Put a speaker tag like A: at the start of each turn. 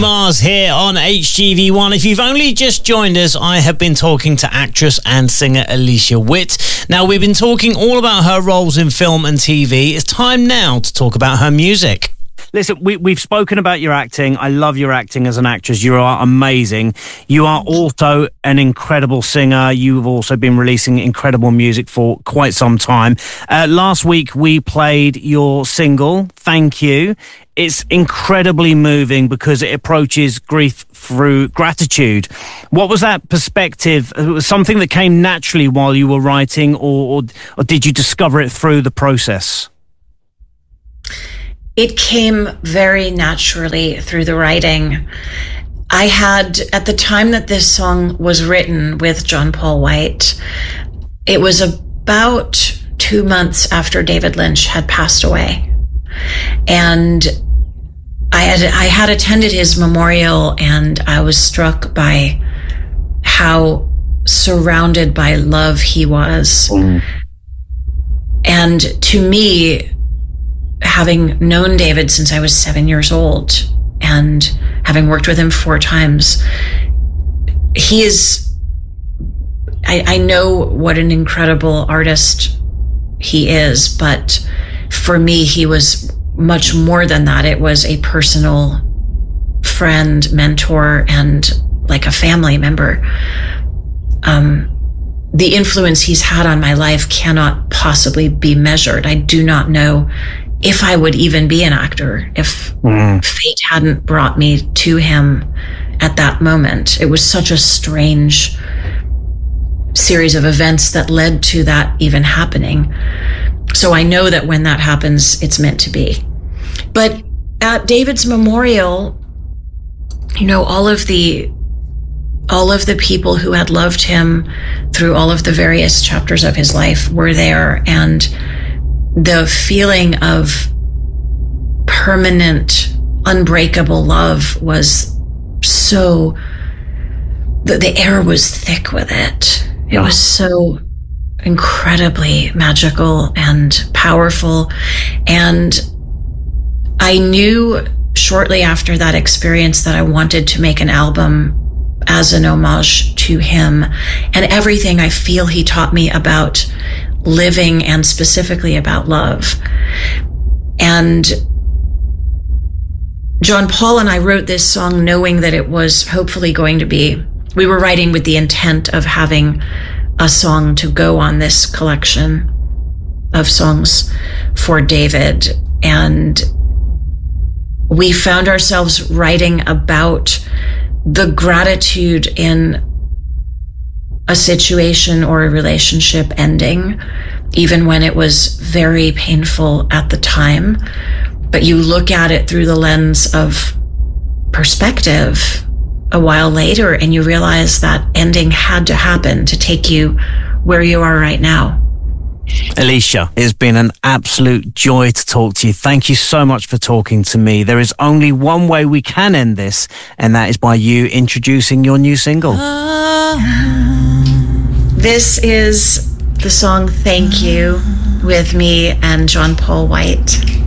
A: Mars here on HGV1. If you've only just joined us, I have been talking to actress and singer Alicia Witt. Now, we've been talking all about her roles in film and TV. It's time now to talk about her music.
B: Listen, we've spoken about your acting. I love your acting as an actress. You are amazing. You are also an incredible singer. You've also been releasing incredible music for quite some time. Last week, we played your single, Thank You. It's incredibly moving because it approaches grief through gratitude. What was that perspective? It was something that came naturally while you were writing, or did you discover it through the process?
C: It came very naturally through the writing. I had, at the time that this song was written with John Paul White, it was about 2 months after David Lynch had passed away. And I had attended his memorial, and I was struck by how surrounded by love he was. And to me, having known David since I was 7 years old and having worked with him 4 times, he is, I know what an incredible artist he is, but for me, he was much more than that. It was a personal friend, mentor, and like a family member. The influence he's had on my life cannot possibly be measured. I do not know if I would even be an actor if fate hadn't brought me to him at that moment. It was such a strange series of events that led to that even happening. So I know that when that happens, it's meant to be. But at David's memorial, you know, all of the people who had loved him through all of the various chapters of his life were there, and the feeling of permanent, unbreakable love was so, the air was thick with it. It was so incredibly magical and powerful. And I knew shortly after that experience that I wanted to make an album as an homage to him and everything I feel he taught me about living and specifically about love. And John Paul and I wrote this song knowing that it was hopefully going to be, we were writing with the intent of having a song to go on this collection of songs for David. And we found ourselves writing about the gratitude in a situation or a relationship ending, even when it was very painful at the time. But you look at it through the lens of perspective a while later, and you realize that ending had to happen to take you where you are right now.
B: Alicia, it's been an absolute joy to talk to you. Thank you so much for talking to me. There is only one way we can end this, and that is by you introducing your new single.
C: This is the song Thank You with me and John Paul White.